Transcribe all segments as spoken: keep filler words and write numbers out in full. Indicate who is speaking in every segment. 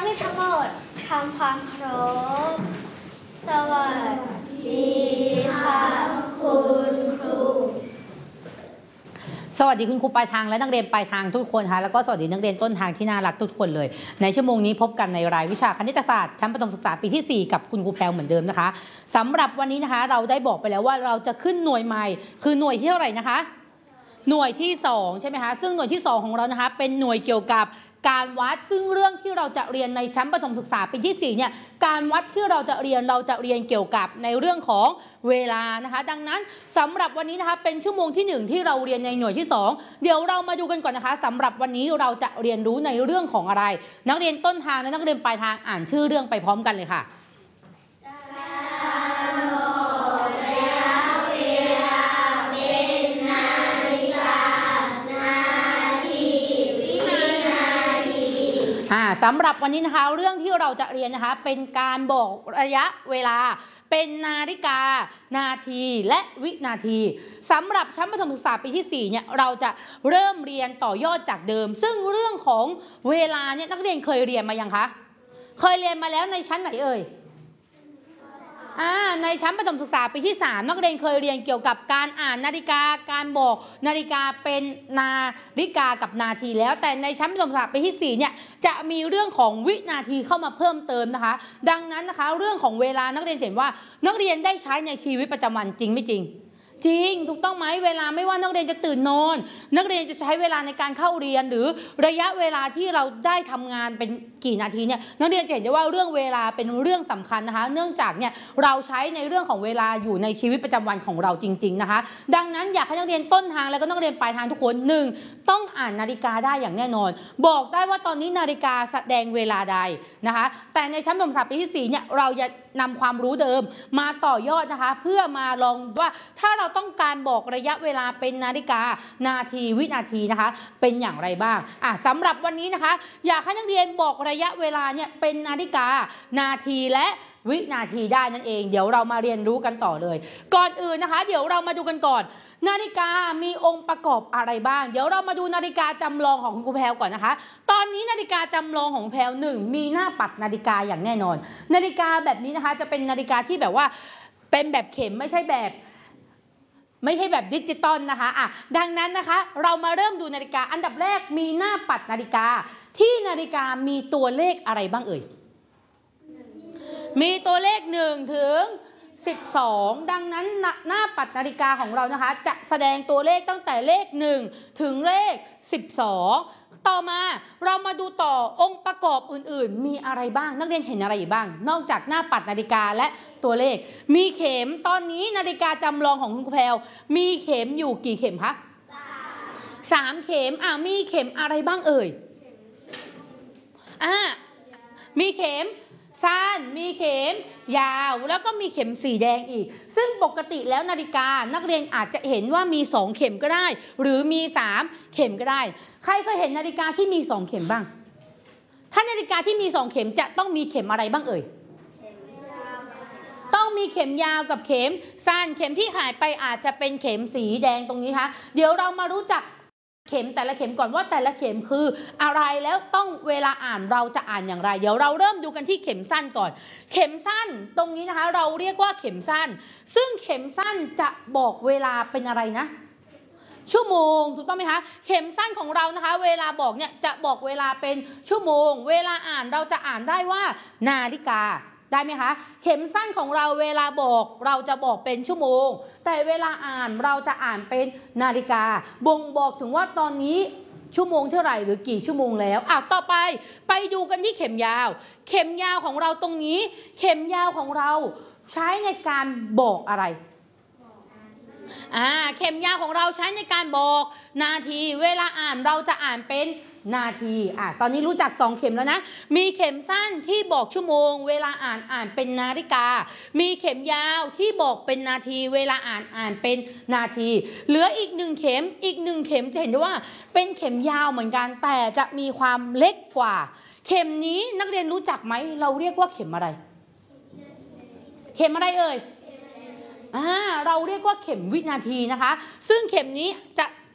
Speaker 1: รียนทั้งหมดทำความเคารพสวัสดีค่ะคุณครู
Speaker 2: สวัสดีคุณครูปลายทางและนักเรียนปลายทางทุกคนค่ะแล้วก็สวัสดีนักเรียนต้นทางที่น่ารักทุกคนเลยในชั่วโมงนี้พบกันในรายวิชาคณิตศาสตร์ชั้นประถมศึกษาปีที่สี่กับคุณครูแพลวเหมือนเดิมนะคะสำหรับวันนี้นะคะเราได้บอกไปแล้วว่าเราจะขึ้นหน่วยใหม่คือหน่วยที่เท่าไหร่นะคะหน่วยที่สองใช่ไหมคะซึ่งหน่วยที่สองของเรานะคะเป็นหน่วยเกี่ยวกับการวัดซึ่งเรื่องที่เราจะเรียนในชั้นประถมศึกษาปีที่สี่เนี่ยการวัดที่เราจะเรียนเราจะเรียนเกี่ยวกับในเรื่องของเวลานะคะดังนั้นสำหรับวันนี้นะคะเป็นชั่วโมงที่หนึ่งที่เราเรียนในหน่วยที่สองเดี๋ยวเรามาดูกันก่อนนะคะสำหรับวันนี้เราจะเรียนรู้ในเรื่องของอะไรนักเรียนต้นทางและนักเรียนปลายทางอ่านชื่อเรื่องไปพร้อมกันเลยค่ะสำหรับวันนี้นะคะเรื่องที่เราจะเรียนนะคะเป็นการบอกระยะเวลาเป็นนาฬิกานาทีและวินาทีสำหรับชั้นประถมศึกษาปีที่สี่เนี่ยเราจะเริ่มเรียนต่อยอดจากเดิมซึ่งเรื่องของเวลาเนี่ยนักเรียนเคยเรียนมายังคะเคยเรียนมาแล้วในชั้นไหนเอ่ยอ่าในชั้นประถมศึกษาปีที่สามนักเรียนเคยเรียนเกี่ยวกับการอ่านนาฬิกาการบอกนาฬิกาเป็นนาฬิกากับนาทีแล้วแต่ในชั้นประถมศึกษาปีที่สี่เนี่ยจะมีเรื่องของวินาทีเข้ามาเพิ่มเติมนะคะดังนั้นนะคะเรื่องของเวลานักเรียนเห็นว่านักเรียนได้ใช้ในชีวิตประจำวันจริงไม่จริงจริงถูกต้องไหมเวลาไม่ว่านักเรียนจะตื่นนอนนักเรียนจะใช้เวลาในการเข้าเรียนหรือระยะเวลาที่เราได้ทำงานเป็นกี่นาทีเนี่ยนักเรียนจะเห็นได้ว่าเรื่องเวลาเป็นเรื่องสำคัญนะคะเนื่องจากเนี่ยเราใช้ในเรื่องของเวลาอยู่ในชีวิตประจำวันของเราจริงๆนะคะดังนั้นอยากให้นักเรียนต้นทางและก็นักเรียนปลายทางทุกคนหนึ่งต้องอ่านนาฬิกาได้อย่างแน่นอนบอกได้ว่าตอนนี้นาฬิกาแสดงเวลาใดนะคะแต่ในชั้นประถมศึกษาปีที่สี่เนี่ยเราจะนำความรู้เดิมมาต่อยอดนะคะเพื่อมาลองว่าถ้าเราต้องการบอกระยะเวลาเป็นนาฬิกานาทีวินาทีนะคะเป็นอย่างไรบ้างอ่ะสำหรับวันนี้นะคะอยากให้นักเรียนบอกระยะเวลาเนี่ยเป็นนาฬิกานาทีและวินาทีได้นั่นเองเดี๋ยวเรามาเรียนรู้กันต่อเลยก่อนอื่นนะคะเดี๋ยวเรามาดูกันก่อนนาฬิกามีองค์ประกอบอะไรบ้างเดี๋ยวเรามาดูนาฬิกาจำลองของคุณครูแพลวก่อนนะคะตอนนี้นาฬิกาจำลองของแพลวหนึ่งมีหน้าปัดนาฬิกาอย่างแน่นอนนาฬิกาแบบนี้นะคะจะเป็นนาฬิกาที่แบบว่าเป็นแบบเข็มไม่ใช่แบบไม่ใช่แบบดิจิตอลนะคะอ่ะดังนั้นนะคะเรามาเริ่มดูนาฬิกาอันดับแรกมีหน้าปัดนาฬิกาที่นาฬิกามีตัวเลขอะไรบ้างเอ่ยมีตัวเลขหนึ่งถึงสิบสองดังนั้นหน้าปัดนาฬิกาของเรานะคะจะแสดงตัวเลขตั้งแต่เลขหนึ่งถึงเลขสิบสองต่อมาเรามาดูต่อองค์ประกอบอื่นๆมีอะไรบ้างนักเรียนเห็นอะไรบ้างนอกจากหน้าปัดนาฬิกาและตัวเลขมีเข็มตอนนี้นาฬิกาจำลองของคุณครูแพลวมีเข็มอยู่กี่เข็มคะสามสามเข็มอ่ะมีเข็มอะไรบ้างเอ่ยอ่ะมีเข็มสั้นมีเข็มยาวแล้วก็มีเข็มสีแดงอีกซึ่งปกติแล้วนาฬิกานักเรียนอาจจะเห็นว่ามีสองเข็มก็ได้หรือมีสามเข็มก็ได้ใครเคยเห็นนาฬิกาที่มีสองเข็มบ้างถ้านาฬิกาที่มีสองเข็มจะต้องมีเข็มอะไรบ้างเอ่ยต้องมีเข็มยาวกับเข็มสั้นเข็มที่หายไปอาจจะเป็นเข็มสีแดงตรงนี้ค่ะเดี๋ยวเรามารู้จักเข็มแต่ละเข็มก่อนว่าแต่ละเข็มคืออะไรแล้วต้องเวลาอ่านเราจะอ่านอย่างไรเดี๋ยวเราเริ่มดูกันที่เข็มสั้นก่อนเข็มสั้นตรงนี้นะคะเราเรียกว่าเข็มสั้นซึ่งเข็มสั้นจะบอกเวลาเป็นอะไรนะชั่วโมงถูกต้องไหมคะเข็มสั้นของเรานะคะเวลาบอกเนี่ยจะบอกเวลาเป็นชั่วโมงเวลาอ่านเราจะอ่านได้ว่านาฬิกาได้ไหมคะเข็มสั้นของเราเวลาบอกเราจะบอกเป็นชั่วโมงแต่เวลาอ่านเราจะอ่านเป็นนาฬิกาบ่งบอกถึงว่าตอนนี้ชั่วโมงเท่าไหร่หรือกี่ชั่วโมงแล้วอ่ะต่อไปไปดูกันที่เข็มยาวเข็มยาวของเราตรงนี้เข็มยาวของเราใช้ในการบอกอะไรอ่าเข็มยาวของเราใช้ในการบอกนาทีเวลาอ่านเราจะอ่านเป็นนาทีอ่ะตอนนี้รู้จักสองเข็มแล้วนะมีเข็มสั้นที่บอกชั่วโมงเวลาอ่านอ่านเป็นนาฬิกามีเข็มยาวที่บอกเป็นนาทีเวลาอ่านอ่านเป็นนาทีเหลืออีกหนึ่งเข็มอีกหนึ่งเข็มจะเห็นได้ว่าเป็นเข็มยาวเหมือนกันแต่จะมีความเล็กกว่าเข็มนี้นักเรียนรู้จักไหมเราเรียกว่าเข็มอะไรเข็มอะไรเอ่ยอ่าเราเรียกว่าเข็มวินาทีนะคะซึ่งเข็มนี้จะ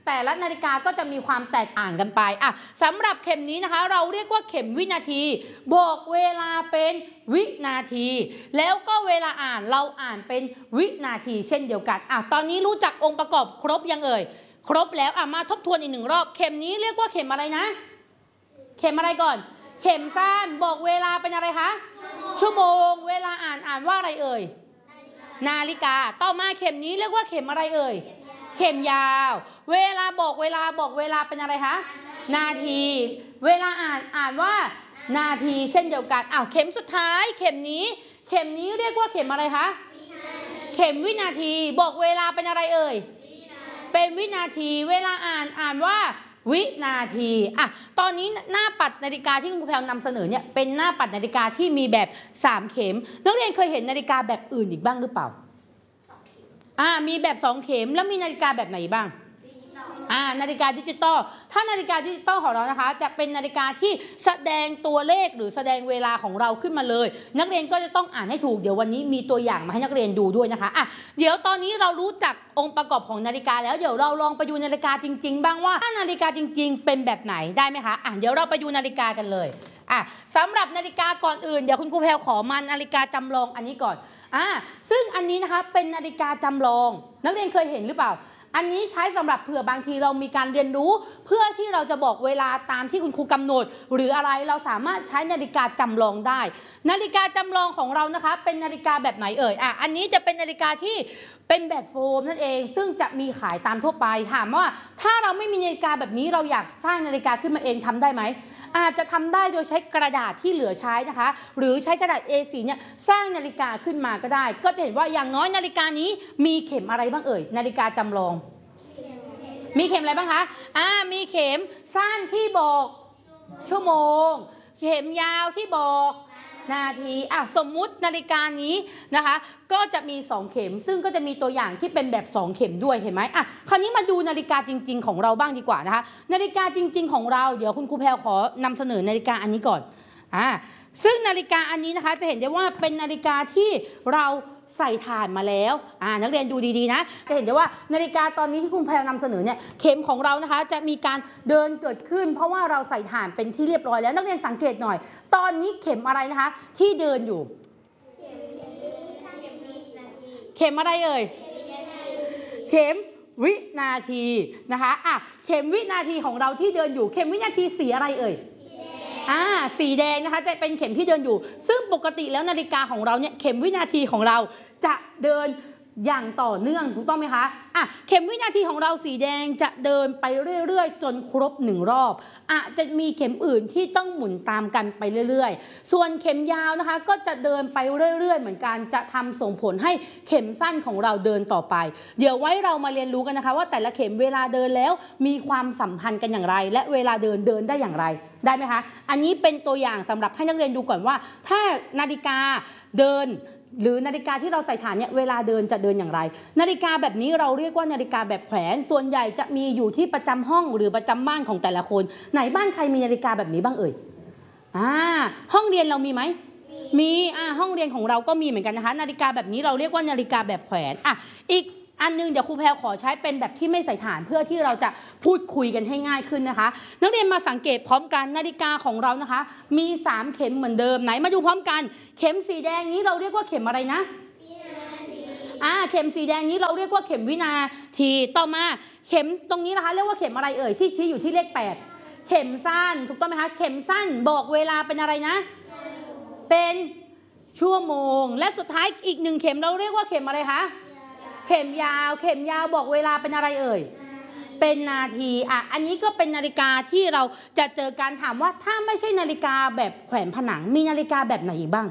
Speaker 2: แต่ละนาฬิกาก็จะมีความแตกต่างกันไปอ่ะสำหรับเข็มนี้นะคะเราเรียกว่าเข็มวินาทีบอกเวลาเป็นวินาที แล้วก็เวลาอ่านเราอ่านเป็นวินาทีเช่นเดียวกันอ่ะตอนนี้รู้จักองค์ประกอบครบยังเอ่ยครบแล้วอ่ะมาทบทวนอีกหนึ่งรอบเข็มนี้เรียกว่าเข็มอะไรนะเข็มอะไรก่อนเข็มสั้นบอกเวลาเป็นอะไรคะชั่วโมงเวลาอ่านอ่านว่าอะไรเอ่ยนาฬิกาต่อมาเข็มนี้เรียกว่าเข็มอะไรเอ่ยเข็มยาวเวลาบอกเวลาบอกเวลาเป็นอะไรคะนาทีเวลาอ่านอ่านว่านาทีเช่นเดียวกันอ้าวเข็มสุดท้ายเข็มนี้เข็มนี้เรียกว่าเข็มอะไรคะเข็มวินาทีบอกเวลาเป็นอะไรเอ่ยเป็นวินาทีเวลาอ่านอ่านว่าวินาทีอ่ะตอนนี้หน้าปัดนาฬิกาที่คุณครูแพลวนำเสนอเนี่ยเป็นหน้าปัดนาฬิกาที่มีแบบสามเข็มนักเรียนเคยเห็นนาฬิกาแบบอื่นอีกบ้างหรือเปล่าอ่ามีแบบสองเข็มแล้วมีนาฬิกาแบบไหนบ้างอ่านาฬิกาดิจิตอลถ้านาฬิกาดิจิตอลของเรานะคะจะเป็นนาฬิกาที่แสดงตัวเลขหรือแสดงเวลาของเราขึ้นมาเลยนักเรียนก็จะต้องอ่านให้ถูกเดี๋ยววันนี้มีตัวอย่างมาให้นักเรียนดูด้วยนะคะอ่ะเดี๋ยวตอนนี้เรารู้จักองค์ประกอบของนาฬิกาแล้วเดี๋ยวเราลองไปดูนาฬิกาจริงๆบ้างว่าถ้านาฬิกาจริงๆเป็นแบบไหนได้ไหมคะอ่ะเดี๋ยวเราไปดูนาฬิกากันเลยอ่ะสำหรับนาฬิกาก่อนอื่นเดี๋ยวคุณครูแพลวขอมานาฬิกาจำลองอันนี้ก่อนอ่ะซึ่งอันนี้นะคะเป็นนาฬิกาจำลองนักเรียนเคยเห็นหรือเปล่าอันนี้ใช้สำหรับเผื่อบางทีเรามีการเรียนรู้เพื่อที่เราจะบอกเวลาตามที่คุณครูกำหนดหรืออะไรเราสามารถใช้นาฬิกาจำลองได้นาฬิกาจำลองของเรานะคะเป็นนาฬิกาแบบไหนเอ่ยอ่ะอันนี้จะเป็นนาฬิกาที่เป็นแบบโฟมนั่นเองซึ่งจะมีขายตามทั่วไปถามว่าถ้าเราไม่มีนาฬิกาแบบนี้เราอยากสร้างนาฬิกาขึ้นมาเองทำได้ไหมอาจจะทำได้โดยใช้กระดาษที่เหลือใช้นะคะหรือใช้กระดาษ เอ โฟร์ เนี่ยสร้างนาฬิกาขึ้นมาก็ได้ก็จะเห็นว่าอย่างน้อยนาฬิกานี้มีเข็มอะไรบ้างเอ่ยนาฬิกาจำลองมีเข็มอะไรบ้างคะอ่ามีเข็มสั้นที่บอกชั่วโมงเข็มยาวที่บอกนาทีอ่ะสมมุตินาฬิกานี้นะคะก็จะมีสองเข็มซึ่งก็จะมีตัวอย่างที่เป็นแบบสองเข็มด้วยเห็นไหมอ่ะคราวนี้มาดูนาฬิกาจริงๆของเราบ้างดีกว่านะคะนาฬิกาจริงๆของเราเดี๋ยวคุณครูแพลวขอนำเสนอนาฬิกาอันนี้ก่อนอ่าซึ่งนาฬิกาอันนี้นะคะจะเห็นได้ว่าเป็นนาฬิกาที่เราใส่ถ่านมาแล้วอ่านักเรียนดูดีๆนะจะเห็นได้ว่านาฬิกาตอนนี้ที่คุณแพลวนำเสนอเนี่ยเข็มของเรานะคะจะมีการเดินเกิดขึ้นเพราะว่าเราใส่ถ่านเป็นที่เรียบร้อยแล้วนักเรียนสังเกตหน่อยตอนนี้เข็มอะไรนะคะที่เดินอยู่เข็มอะไรเอ่ยเข็มวินาทีนะคะอ่ะเข็มวินาทีของเราที่เดินอยู่เข็มวินาทีสีอะไรเอ่ยอ่าสีแดงนะคะจะเป็นเข็มที่เดินอยู่ซึ่งปกติแล้วนาฬิกาของเราเนี่ยเข็มวินาทีของเราจะเดินอย่างต่อเนื่องถูกต้องไหมคะอ่ะเข็มวินาทีของเราสีแดงจะเดินไปเรื่อยๆจนครบหนึ่งรอบอ่ะจะมีเข็มอื่นที่ต้องหมุนตามกันไปเรื่อยๆส่วนเข็มยาวนะคะก็จะเดินไปเรื่อยๆเหมือนกันจะทำส่งผลให้เข็มสั้นของเราเดินต่อไปเดี๋ยวไว้เรามาเรียนรู้กันนะคะว่าแต่ละเข็มเวลาเดินแล้วมีความสัมพันธ์กันอย่างไรและเวลาเดินเดินได้อย่างไรได้ไหมคะอันนี้เป็นตัวอย่างสำหรับให้นักเรียนดูก่อนว่าถ้านาฬิกาเดินหรือนาฬิกาที่เราใส่ถ่านเนี่ยเวลาเดินจะเดินอย่างไรนาฬิกาแบบนี้เราเรียกว่านาฬิกาแบบแขวนส่วนใหญ่จะมีอยู่ที่ประจำห้องหรือประจำบ้านของแต่ละคนไหนบ้านใครมีนาฬิกาแบบนี้บ้างเอ่ยอ่าห้องเรียนเรามีไหมมีอ่าห้องเรียนของเราก็มีเหมือนกันนะคะนาฬิกาแบบนี้เราเรียกว่านาฬิกาแบบแขวนอ่ะอีกอันนึงเดี๋ยวครูแพรขอใช้เป็นแบบที่ไม่ใส่ถ่านเพื่อที่เราจะพูดคุยกันให้ง่ายขึ้นนะคะนักเรียนมาสังเกตพร้อมกันนาฬิกาของเรานะคะมีสามเข็มเหมือนเดิมไหนมาดูพร้อมกันเข็มสีแดงนี้เราเรียกว่าเข็มอะไรนะอ่าเข็มสีแดงนี้เราเรียกว่าเข็มวินาทีต่อมาเข็มตรงนี้นะคะเรียกว่าเข็มอะไรเอ่ยที่ชี้อยู่ที่เลขแปดเข็มสั้นถูกต้องไหมคะเข็มสั้นบอกเวลาเป็นอะไรนะเป็นชั่วโมงและสุดท้ายอีกหนึ่งเข็มเราเรียกว่าเข็มอะไรคะเข็มยาวเข็มยาวบอกเวลาเป็นอะไรเอ่ยเป็นนาทีอ่ะอันนี้ก็เป็นนาฬิกาที่เราจะเจอการถามว่าถ้าไม่ใช่นาฬิกาแบบแขวนผนังมีนาฬิกาแบบไหนอีกบ้าง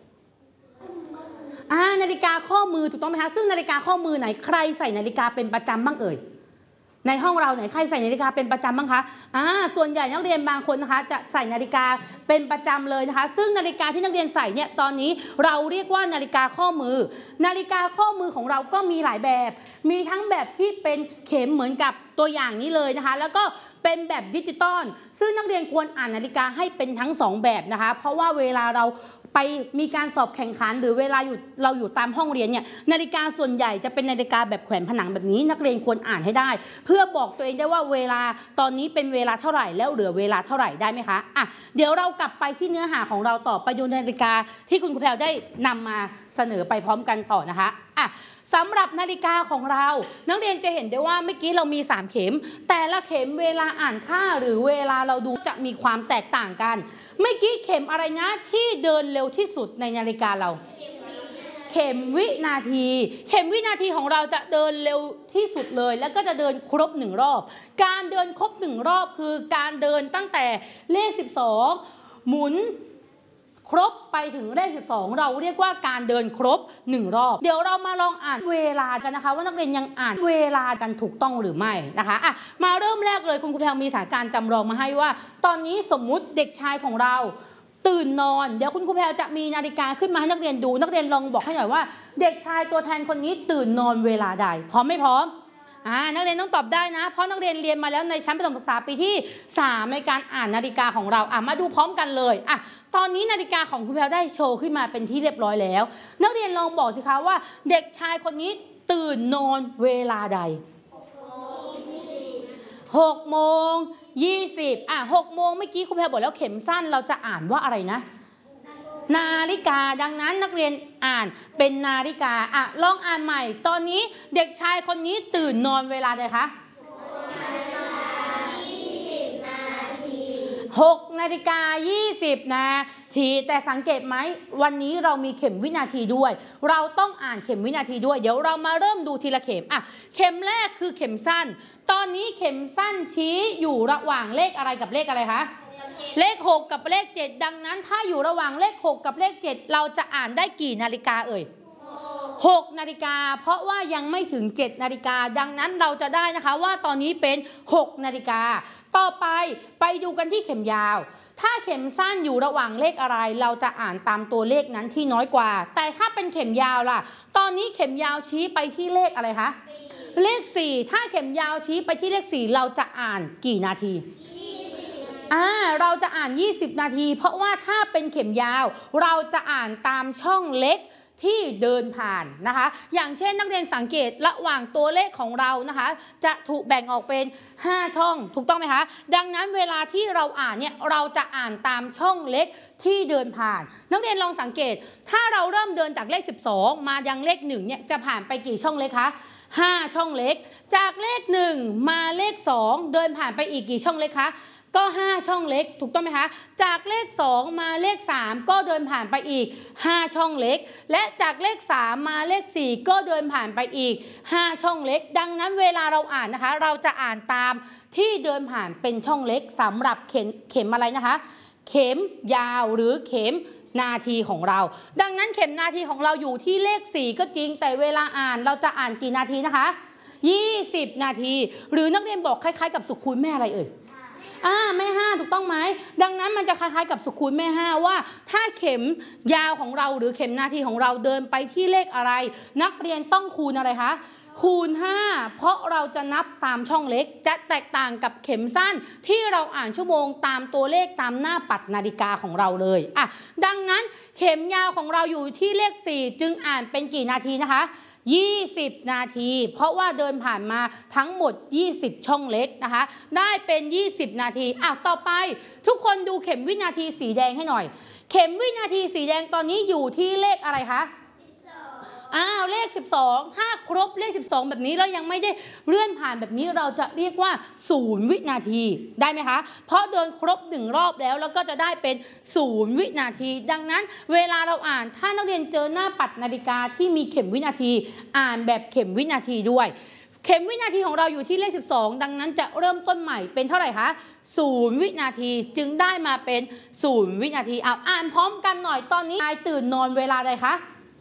Speaker 2: อ่านาฬิกาข้อมือถูกต้องไหมคะซึ่งนาฬิกาข้อมือไหนใครใส่นาฬิกาเป็นประจำบ้างเอ่ยในห้องเราไหนใครใส่นาฬิกาเป็นประจำบ้างคะอ่าส่วนใหญ่นักเรียนบางคนนะคะจะใส่นาฬิกาเป็นประจำเลยนะคะซึ่งนาฬิกาที่นักเรียนใส่เนี่ยตอนนี้เราเรียกว่านาฬิกาข้อมือนาฬิกาข้อมือของเราก็มีหลายแบบมีทั้งแบบที่เป็นเข็มเหมือนกับตัวอย่างนี้เลยนะคะแล้วก็เป็นแบบดิจิตอลซึ่งนักเรียนควรอ่านนาฬิกาให้เป็นทั้งสองแบบนะคะเพราะว่าเวลาเราไปมีการสอบแข่งขันหรือเวลาอยู่เราอยู่ตามห้องเรียนเนี่ยนาฬิกาส่วนใหญ่จะเป็นนาฬิกาแบบแขวนผนังแบบนี้นักเรียนควรอ่านให้ได้เพื่อบอกตัวเองได้ว่าเวลาตอนนี้เป็นเวลาเท่าไหร่แล้วเหลือเวลาเท่าไหร่ได้ไหมคะอ่ะเดี๋ยวเรากลับไปที่เนื้อหาของเราต่อไปดูนาฬิกาที่คุณครูแพรวได้นำมาเสนอไปพร้อมกันต่อนะคะอ่ะสำหรับนาฬิกาของเรานักเรียนจะเห็นได้ว่าเมื่อกี้เรามีสามเข็มแต่ละเข็มเวลาอ่านค่าหรือเวลาเราดูจะมีความแตกต่างกันเมื่อกี้เข็มอะไรนะที่เดินเร็วที่สุดในนาฬิกาเราเข็มวินาทีเข็มวินาทีของเราจะเดินเร็วที่สุดเลยแล้วก็จะเดินครบหนึ่งรอบการเดินครบหนึ่งรอบคือการเดินตั้งแต่เลขสิบสองหมุนครบไปถึงเลขสิบสองเราเรียกว่าการเดินครบหนึ่งรอบเดี๋ยวเรามาลองอ่านเวลากันนะคะว่านักเรียนยังอ่านเวลากันถูกต้องหรือไม่นะคะอ่ะมาเริ่มแรกเลยคุณครูแพรมีสถานการณ์จำลองมาให้ว่าตอนนี้สมมุติเด็กชายของเราตื่นนอนเดี๋ยวคุณครูแพรจะมีนาฬิกาขึ้นมาให้นักเรียนดูนักเรียนลองบอกให้หน่อยว่าเด็กชายตัวแทนคนนี้ตื่นนอนเวลาใดพร้อมไม่พร้อมอ่านักเรียนต้องตอบได้นะเพราะนักเรียนเรียนมาแล้วในชั้นประถมศึกษาปีที่สามในการอ่านนาฬิกาของเราอ่ะมาดูพร้อมกันเลยอ่ะตอนนี้นาฬิกาของคุณแพรได้โชว์ขึ้นมาเป็นที่เรียบร้อยแล้วนักเรียนลองบอกสิคะว่าเด็กชายคนนี้ตื่นนอนเวลาใดหกโมงยี่สิบอ่ะหกโมงเมื่อกี้คุณแพรบอกแล้วเข็มสั้นเราจะอ่านว่าอะไรนะนาฬิกาดังนั้นนักเรียนอ่านเป็นนาฬิกาอ่ะลองอ่านใหม่ตอนนี้เด็กชายคนนี้ตื่นนอนเวลาใดคะหกนาฬิกายี่สิบนาทีแต่สังเกตไหมวันนี้เรามีเข็มวินาทีด้วยเราต้องอ่านเข็มวินาทีด้วยเดี๋ยวเรามาเริ่มดูทีละเข็มอ่ะเข็มแรกคือเข็มสั้นตอนนี้เข็มสั้นชี้อยู่ระหว่างเลขอะไรกับเลขอะไรคะเลขหกกับเลขเจ็ดดังนั้นถ้าอยู่ระหว่างเลขหกกับเลขเจ็ดเราจะอ่านได้กี่นาฬิกาเอ่ยหกนาฬิกาเพราะว่ายังไม่ถึงเจ็ดนาฬิกาดังนั้นเราจะได้นะคะว่าตอนนี้เป็นหกนาฬิกาต่อไปไปดูกันที่เข็มยาวถ้าเข็มสั้นอยู่ระหว่างเลขอะไรเราจะอ่านตามตัวเลขนั้นที่น้อยกว่าแต่ถ้าเป็นเข็มยาวล่ะตอนนี้เข็มยาวชี้ไปที่เลขอะไรคะเลขสี่ถ้าเข็มยาวชี้ไปที่เลขสี่เราจะอ่านกี่นาทีอ่าเราจะอ่านยี่สิบนาทีเพราะว่าถ้าเป็นเข็มยาวเราจะอ่านตามช่องเล็กที่เดินผ่านนะคะอย่างเช่นนักเรียนสังเกตระหว่างตัวเลขของเรานะคะจะถูกแบ่งออกเป็นห้าช่องถูกต้องไหมคะดังนั้นเวลาที่เราอ่านเนี่ยเราจะอ่านตามช่องเล็กที่เดินผ่านนักเรียนลองสังเกตถ้าเราเริ่มเดินจากเลขสิบสองมายังเลขหนึ่งเนี่ยจะผ่านไปกี่ช่องเล็กคะห้าช่องเล็กจากเลขหนึ่งมาเลขสองเดินผ่านไปอีกกี่ช่องเล็กคะก็ห้าช่องเล็กถูกต้องไหมคะจากเลขสองมาเลขสามก็เดินผ่านไปอีกห้าช่องเล็กและจากเลขสามมาเลขสี่ก็เดินผ่านไปอีกห้าช่องเล็กดังนั้นเวลาเราอ่านนะคะเราจะอ่านตามที่เดินผ่านเป็นช่องเล็กสำหรับเข็มเข็มอะไรนะคะเข็มยาวหรือเข็มนาทีของเราดังนั้นเข็มนาทีของเราอยู่ที่เลขสี่ก็จริงแต่เวลาอ่านเราจะอ่านกี่นาทีนะคะยี่สิบนาทีหรือนักเรียนบอกคล้ายๆกับสุขคูณแม่อะไรเอ่ยอ่าแม่ห้าถูกต้องไหมดังนั้นมันจะคล้ายๆกับสุขคูณแม่ห้าว่าถ้าเข็มยาวของเราหรือเข็มนาทีของเราเดินไปที่เลขอะไรนักเรียนต้องคูณอะไรคะคูณห้าเพราะเราจะนับตามช่องเล็กจะแตกต่างกับเข็มสั้นที่เราอ่านชั่วโมงตามตัวเลขตามหน้าปัดนาฬิกาของเราเลยอ่ะดังนั้นเข็มยาวของเราอยู่ที่เลขสี่จึงอ่านเป็นกี่นาทีนะคะยี่สิบนาทีเพราะว่าเดินผ่านมาทั้งหมดยี่สิบช่องเล็กนะคะได้เป็นยี่สิบนาทีอ่ะต่อไปทุกคนดูเข็มวินาทีสีแดงให้หน่อยเข็มวินาทีสีแดงตอนนี้อยู่ที่เลขอะไรคะอ้าวเลขสิบสองถ้าครบเลขสิบสองแบบนี้แล้วยังไม่ได้เลื่อนผ่านแบบนี้เราจะเรียกว่าศูนย์วินาทีได้ไหมคะเพราะเดินครบหนึ่งรอบแล้วแล้วก็จะได้เป็นศูนย์วินาทีดังนั้นเวลาเราอ่านถ้านักเรียนเจอหน้าปัดนาฬิกาที่มีเข็มวินาทีอ่านแบบเข็มวินาทีด้วยเข็มวินาทีของเราอยู่ที่เลขสิบสองดังนั้นจะเริ่มต้นใหม่เป็นเท่าไหร่คะศูนย์วินาทีจึงได้มาเป็นศูนย์วินาทีเอาอ่านพร้อมกันหน่อยตอนนี้นายตื่นนอนเวลาใดคะ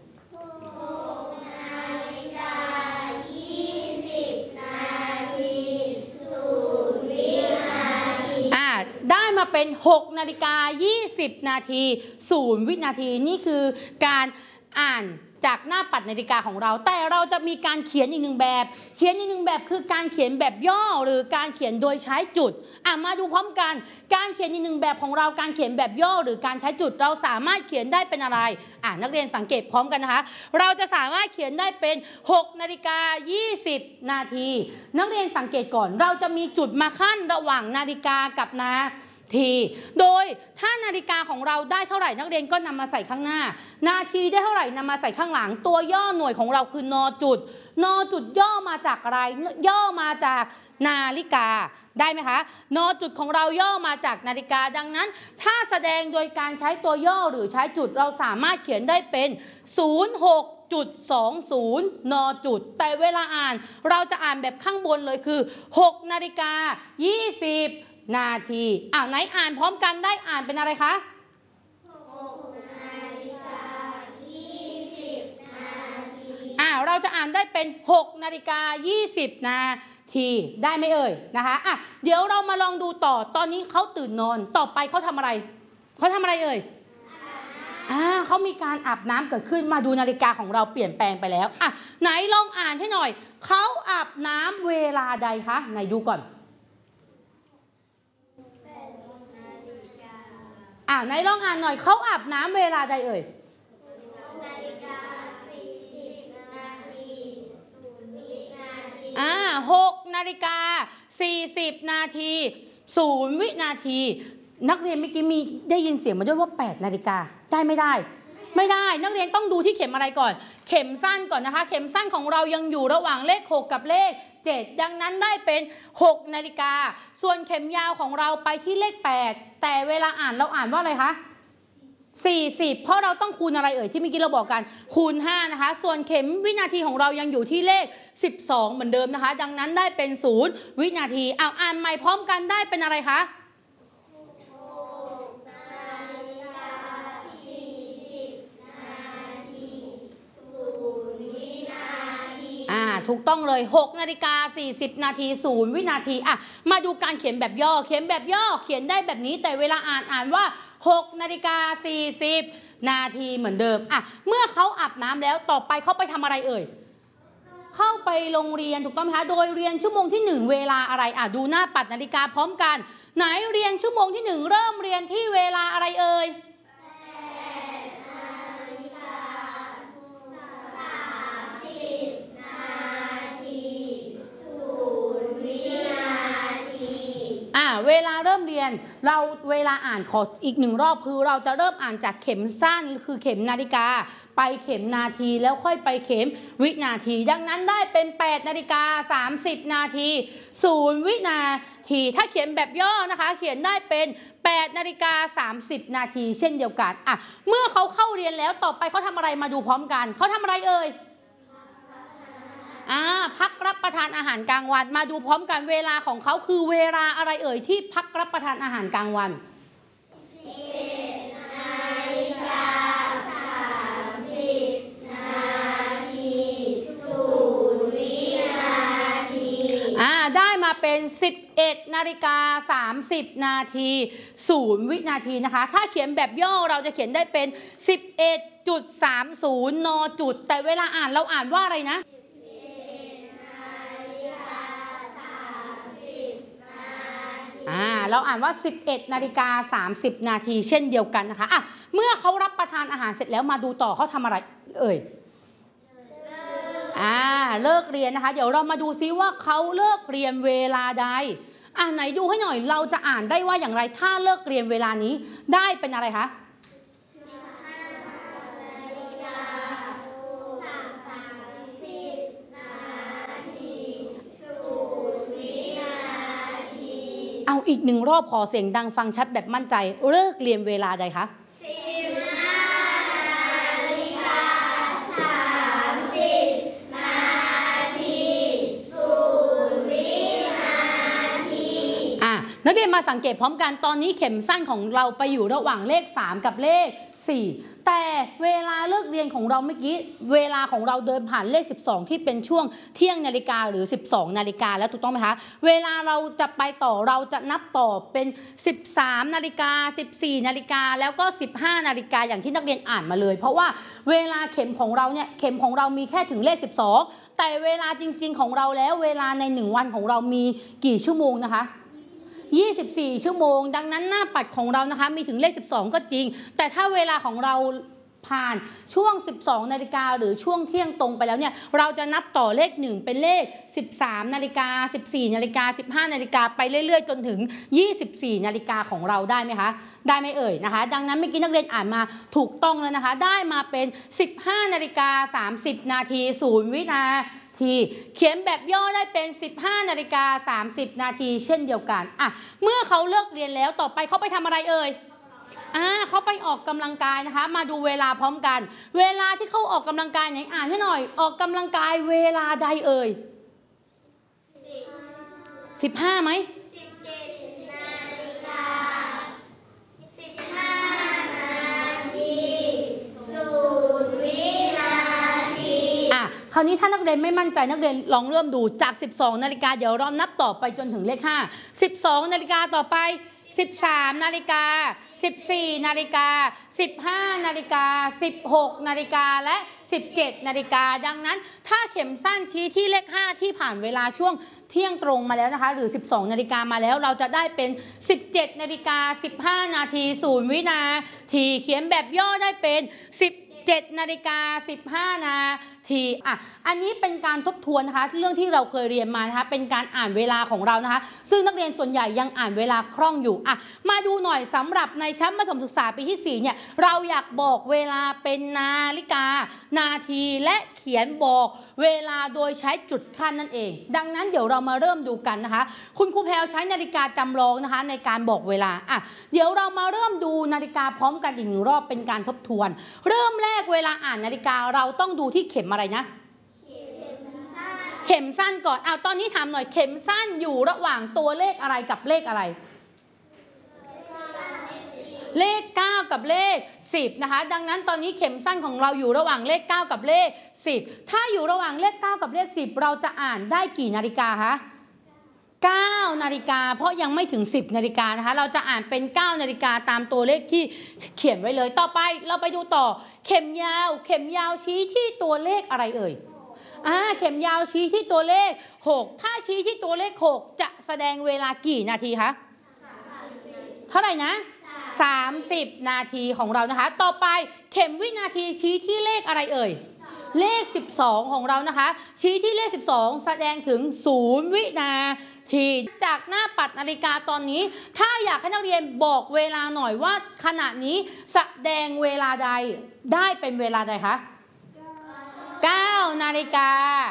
Speaker 2: ได้มาเป็นหกนาฬิกายี่สิบนาทีศูนย์วินาทีนี่คือการอ่านจากหน้าปัดนาฬิกาของเราแต่เราจะมีการเขียนอีกหนึ่งแบบเขียนอีกหนึ่งแบบคือการเขียนแบบย่อหรือการเขียนโดยใช้จุดอ่ะมาดูพร้อมกันการเขียนอีกหนึ่งแบบของเราการเขียนแบบย่อหรือการใช้จุดเราสามารถเขียนได้เป็นอะไรอ่ะนักเรียนสังเกตพร้อมกันนะคะเราจะสามารถเขียนได้เป็นหกนาฬิกายี่สิบนาทีนักเรียนสังเกตก่อนเราจะมีจุดมาขั้นระหว่างนาฬิกากับนาทีโดยถ้านาฬิกาของเราได้เท่าไหร่นักเรียนก็นำมาใส่ข้างหน้านาทีได้เท่าไหร่นำมาใส่ข้างหลังตัวย่อหน่วยของเราคือนจุดนจุดย่อมาจากอะไรย่อมาจากนาฬิกาได้ไหมคะนจุดของเราย่อมาจากนาฬิกาดังนั้นถ้าแสดงโดยการใช้ตัวย่อหรือใช้จุดเราสามารถเขียนได้เป็นศูนย์หกจุดสองศูนย์นจุดแต่เวลาอ่านเราจะอ่านแบบข้างบนเลยคือหกนาฬิกายี่สิบนาทีอ่าไหนอ่านพร้อมกันได้อ่านเป็นอะไรคะหกนาฬิกายี่สิบนาทีอ่าเราจะอ่านได้เป็นหกนาฬิกายี่สิบนาทีได้ไหมเอ่ยนะคะอ่ะเดี๋ยวเรามาลองดูต่อตอนนี้เขาตื่นนอนต่อไปเขาทำอะไรเขาทำอะไรเอ่ยอ่าเขามีการอาบน้ำเกิดขึ้นมาดูนาฬิกาของเราเปลี่ยนแปลงไปแล้วอ่ะไหนลองอ่านให้หน่อยเขาอาบน้ำเวลาใดคะไหนดูก่อนอ่าไหนลองอ่านหน่อยเขาอาบน้ำเวลาใดเอ่ยนาฬิกาสี่สิบนาทีศูนย์วินาทีอ่าหกนาฬิกาสี่สิบนาทีศูนย์วินาทีนักเรียนเมื่อกี้มีได้ยินเสียงมาด้วยว่าแปดนาฬิกาได้ไม่ได้ไม่ได้นักเรียนต้องดูที่เข็มอะไรก่อนเข็มสั้นก่อนนะคะเข็มสั้นของเรายังอยู่ระหว่างเลขหกกับเลขเจ็ดดังนั้นได้เป็นหกนาฬิกาส่วนเข็มยาวของเราไปที่เลขแปดแต่เวลาอ่านเราอ่านว่าอะไรคะสี่สิบเพราะเราต้องคูณอะไรเอ่ยที่เมื่อกี้เราบอกกันคูณห้านะคะส่วนเข็มวินาทีของเรายังอยู่ที่เลขสิบสองเหมือนเดิมนะคะดังนั้นได้เป็นศูนย์วินาทีเอาอ่านใหม่พร้อมกันได้เป็นอะไรคะอ่าถูกต้องเลยหกนาฬิกาสี่สิบนาทีศูนย์วินาทีอ่ะมาดูการเขียนแบบย่อเขียนแบบย่อเขียนได้แบบนี้แต่เวลาอ่านอ่านว่าหกนาฬิกาสี่สิบนาทีเหมือนเดิมอ่ะเมื่อเขาอาบน้ำแล้วต่อไปเขาไปทำอะไรเอ่ยเข้าไปโรงเรียนถูกต้องไหมคะโดยเรียนชั่วโมงที่หนึ่งเวลาอะไรอ่ะดูหน้าปัดนาฬิกาพร้อมกันไหนเรียนชั่วโมงที่หนึ่งเริ่มเรียนที่เวลาอะไรเอ่ยเวลาเริ่มเรียนเราเวลาอ่านขออีกหนึ่งรอบคือเราจะเริ่มอ่านจากเข็มสั้นคือเข็มนาฬิกาไปเข็มนาทีแล้วค่อยไปเข็มวินาทีดังนั้นได้เป็นแปดนาฬิกาสามสิบนาทีศูนย์วินาทีถ้าเขียนแบบย่อนะคะเขียนได้เป็นแปดนาฬิกาสามสิบนาทีเช่นเดียวกันอ่ะเมื่อเขาเข้าเรียนแล้วต่อไปเขาทำอะไรมาดูพร้อมกันเขาทำอะไรเอ่ยอ่าพักรับประทานอาหารกลางวันมาดูพร้อมกันเวลาของเขาคือเวลาอะไรเอ่ยที่พักรับประทานอาหารกลางวันสิบเอ็ดนาฬิกาสามสิบนาทีศูนย์วินาทีอ่าได้มาเป็นสิบเอ็ดนาฬิกาสามสิบนาทีศูนย์วินาทีนะคะถ้าเขียนแบบย่อเราจะเขียนได้เป็นสิบเอ็ดจุดสามศูนย์นจุดแต่เวลาอ่านเราอ่านว่าอะไรนะอ่าเราอ่านว่าสิบเอ็ดนาฬิกาสามสิบนาทีเช่นเดียวกันนะคะอ่ะเมื่อเขารับประทานอาหารเสร็จแล้วมาดูต่อเขาทำอะไรเอ่ยอ่าเลิกเรียนนะคะเดี๋ยวเรามาดูซิว่าเขาเลิกเรียนเวลาใดอ่าไหนดูให้หน่อยเราจะอ่านได้ว่าอย่างไรถ้าเลิกเรียนเวลานี้ได้เป็นอะไรคะเอาอีกหนึ่งรอบขอเสียงดังฟังชัดแบบมั่นใจเลิกเรียนเวลาใดคะสิบห้านาฬิกาสามสิบนาทีศูนย์วินาทีอ่ะนักเรียนมาสังเกตพร้อมกันตอนนี้เข็มสั้นของเราไปอยู่ระหว่างเลขสามกับเลขสี่แต่เวลาเลิกเรียนของเราเมื่อกี้เวลาของเราเดินผ่านเลขสิบสองที่เป็นช่วงเที่ยงนาฬิกาหรือสิบสองนาฬิกาแล้วถูกต้องไหมคะเวลาเราจะไปต่อเราจะนับต่อเป็นสิบสามนาฬิกาสิบสี่นาฬิกาแล้วก็สิบห้านาฬิกาอย่างที่นักเรียนอ่านมาเลยเพราะว่าเวลาเข็มของเราเนี่ยเข็มของเรามีแค่ถึงเลขสิบสองแต่เวลาจริงๆของเราแล้วเวลาในหนึ่งวันของเรามีกี่ชั่วโมงนะคะยี่สิบสี่ชั่วโมงดังนั้นหน้าปัดของเรานะคะมีถึงเลขสิบสองก็จริงแต่ถ้าเวลาของเราผ่านช่วงสิบสองนาฬิกาหรือช่วงเที่ยงตรงไปแล้วเนี่ยเราจะนับต่อเลขหนึ่งเป็นเลขสิบสามนาฬิกาสิบสี่นาฬิกาสิบห้านาฬิกาไปเรื่อยๆจนถึงยี่สิบสี่นาฬิกาของเราได้ไหมคะได้ไหมเอ่ยนะคะดังนั้นเมื่อกี้นักเรียนอ่านมาถูกต้องแล้วนะคะได้มาเป็นสิบห้านาฬิกาสามสิบนาทีศูนย์วินาทีเขียนแบบย่อได้เป็นสิบห้านาฬิกาสามสิบนาทีเช่นเดียวกันอ่ะเมื่อเขาเลิกเรียนแล้วต่อไปเขาไปทำอะไรเอ่ยอ่าเขาไปออกกำลังกายนะคะมาดูเวลาพร้อมกันเวลาที่เขาออกกำลังกายไหนอ่านให้หน่อยออกกำลังกายเวลาใดเอ่ยสิบห้าไหม
Speaker 1: สิบเจ็ดนาฬิกาสิบห้านาทีศูนย์วินาที
Speaker 2: อ่ะคราวนี้ถ้านักเรียนไม่มั่นใจนักเรียนลองเริ่มดูจากสิบสองนาฬิกาเดี๋ยวเรานับต่อไปจนถึงเลขห้าสิบสองนาฬิกาต่อไปสิบสามนาฬิกาสิบสี่นาฬิกาสิบห้านาฬิกาสิบหกนาฬิกาและสิบเจ็ดนาฬิกาดังนั้นถ้าเข็มสั้นชี้ที่เลขห้าที่ผ่านเวลาช่วงเที่ยงตรงมาแล้วนะคะหรือสิบสองนาฬิกามาแล้วเราจะได้เป็นสิบเจ็ดนาฬิกาสิบห้านาทีศูนย์วินาทีเขียนแบบย่อได้เป็นสิบเจ็ดนาฬิกาสิบห้านาทีอ่ะอันนี้เป็นการทบทวนนะคะเรื่องที่เราเคยเรียนมานะคะเป็นการอ่านเวลาของเรานะคะซึ่งนักเรียนส่วนใหญ่ยังอ่านเวลาคล่องอยู่อ่ะมาดูหน่อยสำหรับในชั้นประถมศึกษาปีที่สี่เนี่ยเราอยากบอกเวลาเป็นนาฬิกานาทีและเขียนบอกเวลาโดยใช้จุดขั้นนั่นเองดังนั้นเดี๋ยวเรามาเริ่มดูกันนะคะคุณครูแพรวใช้นาฬิกาจำลองนะคะในการบอกเวลาอ่ะเดี๋ยวเรามาเริ่มดูนาฬิกาพร้อมกันอีกหนึ่งรอบเป็นการทบทวนเริ่มแรกเวลาอ่านนาฬิกาเราต้องดูที่เข็มอะไรนะเข็มสั้นก่อนอ้าวตอนนี้ถามหน่อยเข็มสั้นอยู่ระหว่างตัวเลขอะไรกับเลขอะไรเลขเก้ากับเลขสิบนะคะดังนั้นตอนนี้เข็มสั้นของเราอยู่ระหว่างเลขเก้ากับเลขสิบถ้าอยู่ระหว่างเลขเก้ากับเลขสิบเราจะอ่านได้กี่นาฬิกาคะเก้านาฬิกาเพราะยังไม่ถึงสิบนาฬิกานะคะเราจะอ่านเป็นเก้านาฬิกาตามตัวเลขที่เขียนไว้เลยต่อไปเราไปดูต่อเข็มยาวเข็มยาวชี้ที่ตัวเลขอะไรเอ่ยอ่าเข็มยาวชี้ที่ตัวเลขหกถ้าชี้ที่ตัวเลขหกจะแสดงเวลากี่นาทีคะเท่าไหร่นะสามสิบนาทีของเรานะคะต่อไปเข็มวินาทีชี้ที่เลขอะไรเอ่ยเลขสิบสองของเรานะคะชี้ที่เลขสิบสองแสดงถึงศูนย์วินาทีจากหน้าปัดนาฬิกาตอนนี้ถ้าอยากให้นักเรียนบอกเวลาหน่อยว่าขณะนี้แสดงเวลาใดได้เป็นเวลาใดคะเก้านาฬิกา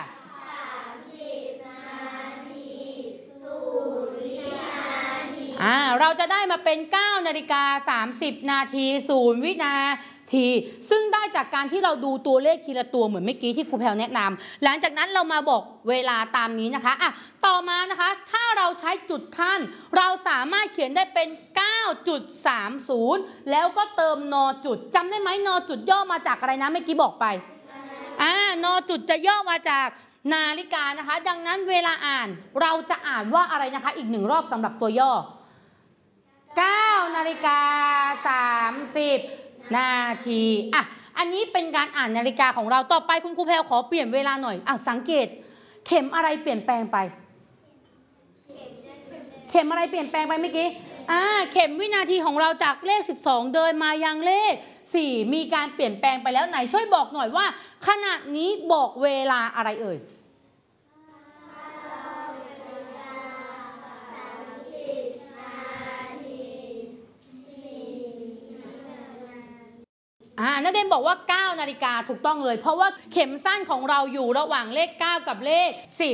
Speaker 2: อ่าเราจะได้มาเป็นเก้านาฬิกาสามสิบนาทีศูนย์วินาทีซึ่งได้จากการที่เราดูตัวเลขทีละตัวเหมือนเมื่อกี้ที่ครูแพรวแนะนำหลังจากนั้นเรามาบอกเวลาตามนี้นะคะอ่ะต่อมานะคะถ้าเราใช้จุดขั้นเราสามารถเขียนได้เป็น เก้าจุดสามศูนย์ แล้วก็เติมนจุดจำได้ไหมนจุดย่อมาจากอะไรนะเมื่อกี้บอกไปอ่านจุดจะย่อมาจากนาฬิกานะคะดังนั้นเวลาอ่านเราจะอ่านว่าอะไรนะคะอีกหนึ่งรอบสำหรับตัวย่อเก้านาฬิกาสามสิบนาทีอ่ะอันนี้เป็นการอ่านนาฬิกาของเราต่อไปคุณครูแพรวขอเปลี่ยนเวลาหน่อยอ่ะสังเกตเข็มอะไรเปลี่ยนแปลงไปเข็มอะไรเปลี่ยนแปลงไปเมื่อกี้อ่าเข็มวินาทีของเราจากเลขสิบสองเดินมายังเลขสี่มีการเปลี่ยนแปลงไปแล้วไหนช่วยบอกหน่อยว่าขณะนี้บอกเวลาอะไรเอ่ยอ่านักเรียนบอกว่าเก้านาฬิกาถูกต้องเลยเพราะว่าเข็มสั้นของเราอยู่ระหว่างเลขเก้ากับเลขสิบ